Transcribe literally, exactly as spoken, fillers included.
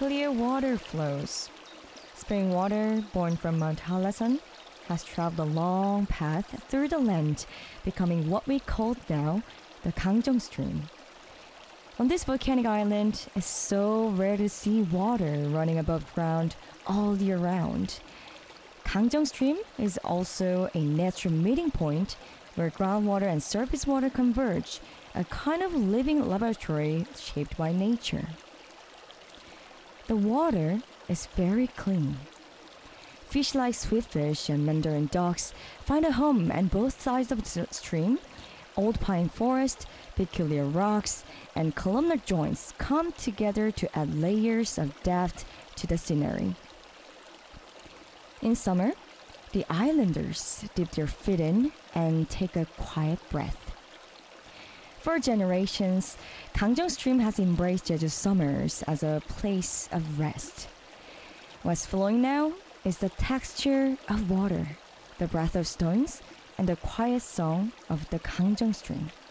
clear water flows. Spring water, born from Mount Halasan, has traveled a long path through the land, becoming what we call now the Gangjong Stream. On this volcanic island, it's so rare to see water running above ground all year round. Gangjong Stream is also a natural meeting point where groundwater and surface water converge, a kind of living laboratory shaped by nature. The water is very clean. Fish like sweetfish and mandarin ducks find a home on both sides of the stream. Old pine forest, peculiar rocks, and columnar joints come together to add layers of depth to the scenery. In summer, the islanders dip their feet in and take a quiet breath. For generations, Gangjong Stream has embraced Jeju's summers as a place of rest. What's flowing now is the texture of water, the breath of stones, and the quiet song of the Gangjong Stream.